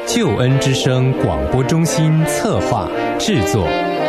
救恩之声广播中心策划制作。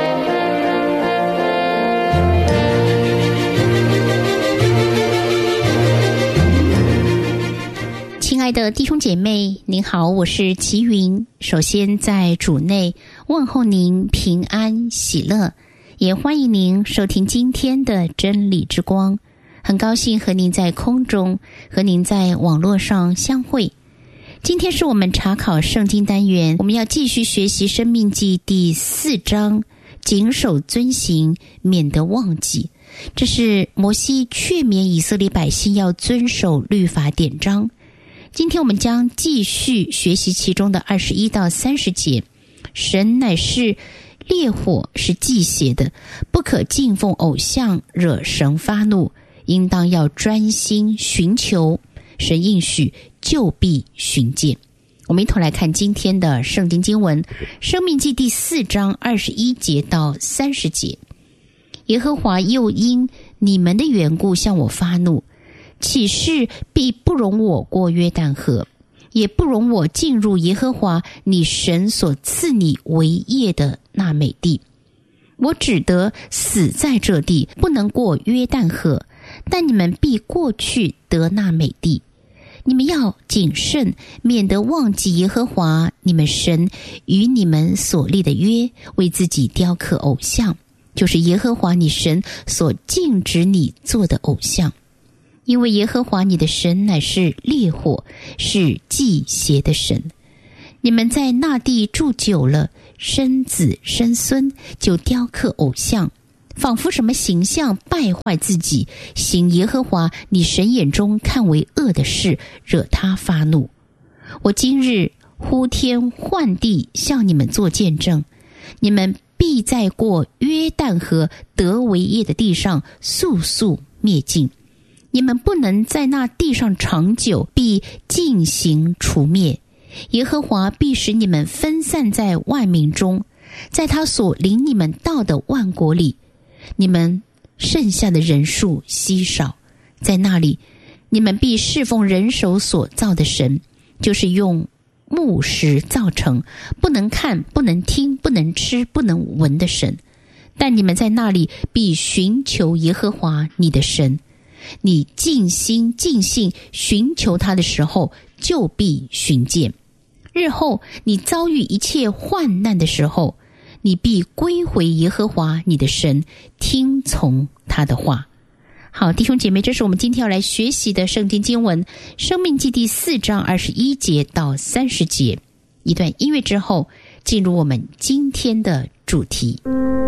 亲爱的弟兄姐妹，您好，我是齐云。首先在主内问候您平安喜乐，也欢迎您收听今天的真理之光。很高兴和您在空中，和您在网络上相会。今天是我们查考圣经单元，我们要继续学习申命记第4章，谨守遵行，免得忘记。这是摩西劝勉以色列百姓要遵守律法典章。今天我们将继续学习其中的21到30节。神乃是烈火，是忌邪的，不可敬奉偶像，惹神发怒，应当要专心寻求，神应许就必寻见。我们一同来看今天的圣经经文，申命记第4章21节到30节。耶和华又因你们的缘故向我发怒，起誓必不容我过约旦河，也不容我进入耶和华你神所赐你为业的那美地。我只得死在这地，不能过约旦河，但你们必过去得那美地。你们要谨慎，免得忘记耶和华你们神与你们所立的约，为自己雕刻偶像，就是耶和华你神所禁止你做的偶像。因为耶和华你的神乃是烈火，是忌邪的神。你们在那地住久了，生子生孙，就雕刻偶像，仿佛什么形象，败坏自己，行耶和华你神眼中看为恶的事，惹他发怒。我今日呼天唤地向你们做见证，你们必在过约旦河得为业的地上速速灭尽。你们不能在那地上长久，必尽行除灭。耶和华必使你们分散在万民中，在他所领你们到的万国里，你们剩下的人数稀少。在那里，你们必侍奉人手所造的神，就是用木石造成，不能看，不能听，不能吃，不能闻的神。但你们在那里必寻求耶和华你的神，你尽心尽性寻求他的时候，就必寻见。日后你遭遇一切患难的时候，你必归回耶和华你的神，听从他的话。好，弟兄姐妹，这是我们今天要来学习的圣经经文，申命记第4章21节到30节。一段音乐之后，进入我们今天的主题。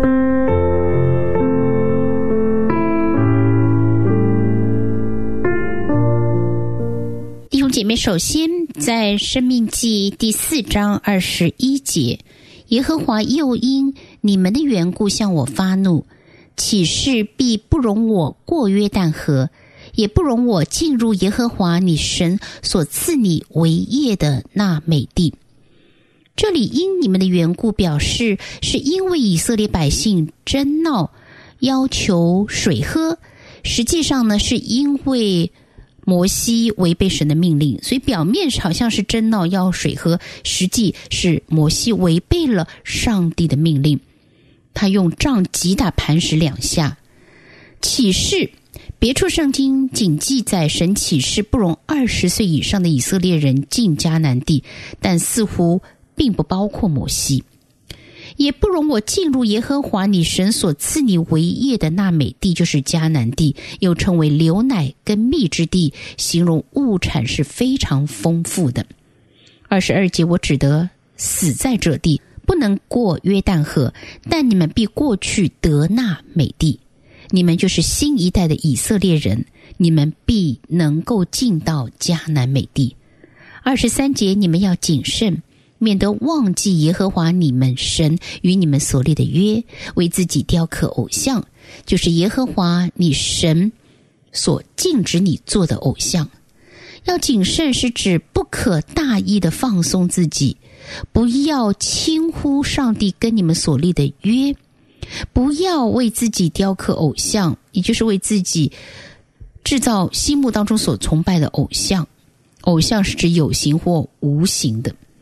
弟兄姐妹，首先在申命记第4章21节，耶和华又因你们的缘故向我发怒，起誓必不容我过约旦河，也不容我进入耶和华你神所赐你为业的那美地。这里因你们的缘故表示是因为以色列百姓争闹，要求水喝，实际上呢是因为摩西违背神的命令，所以表面好像是争闹要水喝，实际是摩西违背了上帝的命令。他用杖击打磐石2下。起誓，别处圣经仅记载神起誓不容20岁以上的以色列人进迦南地，但似乎并不包括摩西。也不容我进入耶和华你神所赐你为业的那美地，就是迦南地，又称为流奶跟蜜之地，形容物产是非常丰富的。22节，我只得死在这地，不能过约旦河，但你们必过去得那美地。你们就是新一代的以色列人，你们必能够进到迦南美地。23节，你们要谨慎，免得忘记耶和华你们神与你们所立的约，为自己雕刻偶像，就是耶和华你神所禁止你做的偶像。要谨慎是指不可大意的放松自己，不要轻忽上帝跟你们所立的约，不要为自己雕刻偶像，也就是为自己制造心目当中所崇拜的偶像。偶像是指有形或无形的。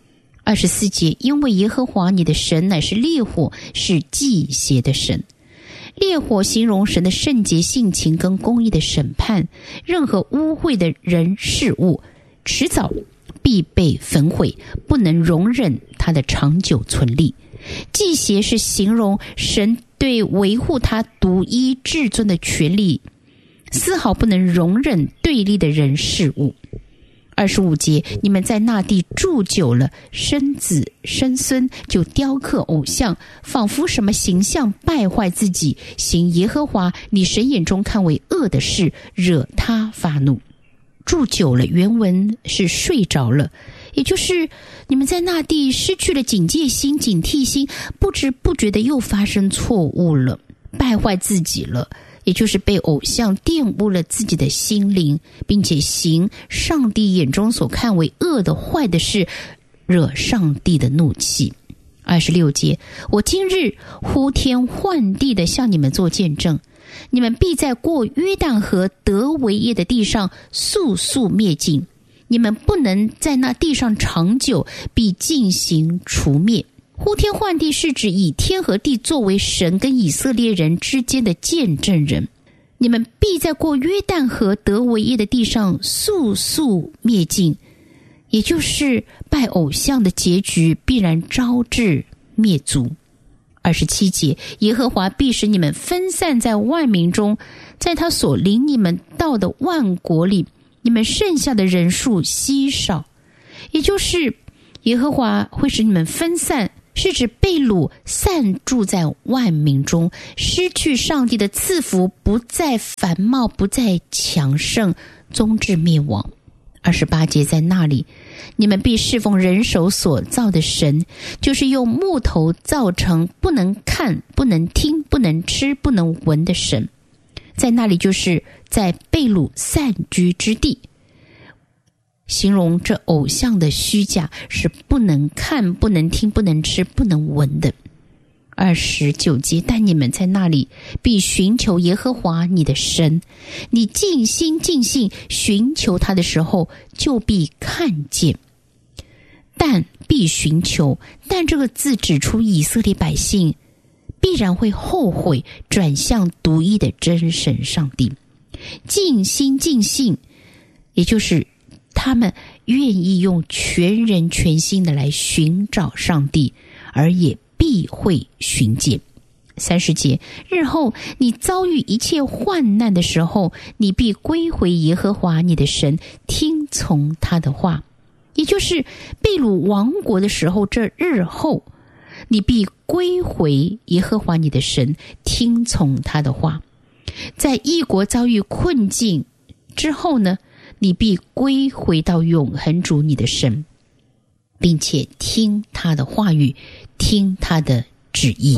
24节，因为耶和华你的神乃是烈火，是忌邪的神。烈火形容神的圣洁性情跟公义的审判，任何污秽的人事物迟早必被焚毁，不能容忍它的长久存立。忌邪是形容神对维护他独一至尊的权利丝毫不能容忍对立的人事物。25节，你们在那地住久了，生子生孙，就雕刻偶像，仿佛什么形象，败坏自己，行耶和华你神眼中看为恶的事，惹他发怒。住久了，原文是睡着了，也就是你们在那地失去了警戒心、警惕心，不知不觉的又发生错误了，败坏自己了，也就是被偶像玷污了自己的心灵，并且行上帝眼中所看为恶的坏的事，惹上帝的怒气。26节，我今日呼天唤地的向你们做见证，你们必在过约旦河得为业的地上速速灭尽，你们不能在那地上长久，必进行除灭。呼天唤地是指以天和地作为神跟以色列人之间的见证人。你们必在过约旦河得为业的地上速速灭尽，也就是拜偶像的结局必然招致灭族。27节，耶和华必使你们分散在万民中，在他所领你们到的万国里，你们剩下的人数稀少。也就是耶和华会使你们分散，是指被掳散住在万民中，失去上帝的赐福，不再繁茂，不再强盛，终至灭亡。28节，在那里你们必侍奉人手所造的神，就是用木头造成不能看、不能听、不能吃、不能闻的神。在那里就是在被掳散居之地，形容这偶像的虚假是不能看、不能听、不能吃、不能闻的。29节，但你们在那里必寻求耶和华你的神，你尽心尽性寻求他的时候，就必看见。但必寻求，但这个字指出以色列百姓必然会后悔，转向独一的真神上帝。尽心尽性，也就是他们愿意用全人全心的来寻找上帝，而也必会寻见。30节，日后你遭遇一切患难的时候，你必归回耶和华你的神，听从他的话。也就是被掳亡国的时候，这日后你必归回耶和华你的神，听从他的话。在异国遭遇困境之后呢，你必归回到永恒主你的神，并且听他的话语，听他的旨意。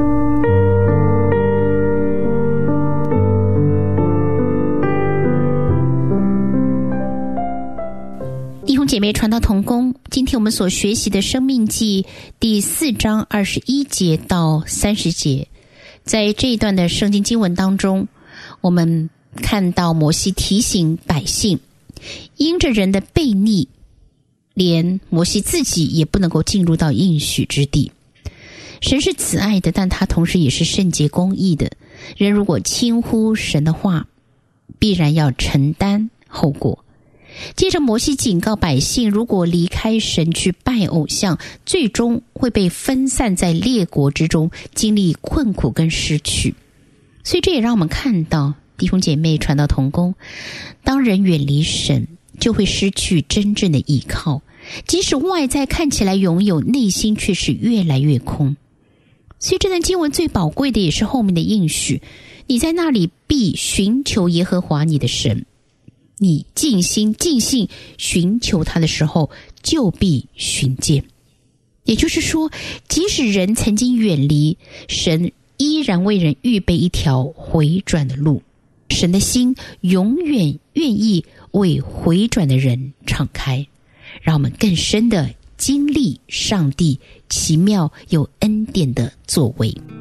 弟兄姐妹，传道同工，今天我们所学习的申命记第4章21节到30节，在这一段的圣经经文当中，我们看到摩西提醒百姓，因着人的悖逆，连摩西自己也不能够进入到应许之地。神是慈爱的，但他同时也是圣洁公义的。人如果轻忽神的话，必然要承担后果。接着摩西警告百姓，如果离开神去拜偶像，最终会被分散在列国之中，经历困苦跟失去。所以这也让我们看到，弟兄姐妹，传道同工，当人远离神，就会失去真正的依靠，即使外在看起来拥有，内心却是越来越空。所以这段经文最宝贵的也是后面的应许，你在那里必寻求耶和华你的神，你尽心尽性寻求他的时候，就必寻见。也就是说，即使人曾经远离，神依然为人预备一条回转的路。神的心永远愿意为回转的人敞开，让我们更深的经历上帝奇妙又恩典的作为。